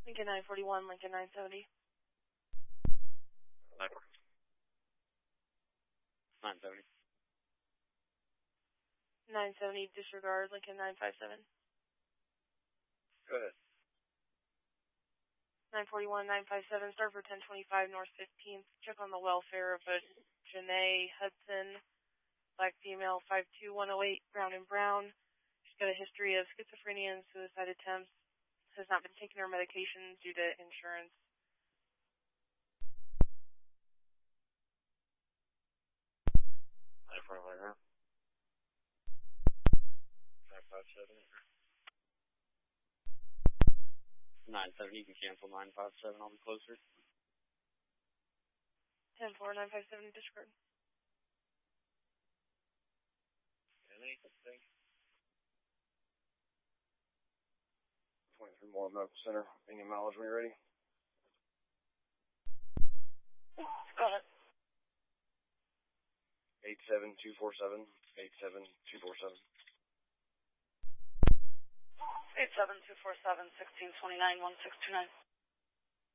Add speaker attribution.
Speaker 1: Lincoln 941, Lincoln 970.
Speaker 2: 970.
Speaker 1: 970, disregard, Lincoln 957.
Speaker 2: Go ahead.
Speaker 1: 941, 957, start for 1025 North 15th. Check on the welfare of a Janae Hudson, black female, 52108, brown and brown. She's got a history of schizophrenia and suicide attempts. Has not been taking her medications due to insurance.
Speaker 2: I front line her. 957. 970, you can cancel 957, I'll be closer.
Speaker 1: 10-4, 957, disregard.
Speaker 2: Anything? 23 more Medical Center, Bingham Mileage, when you're ready.
Speaker 1: Go ahead.
Speaker 2: 87247, 87247.
Speaker 1: 87247, 1629, 1629.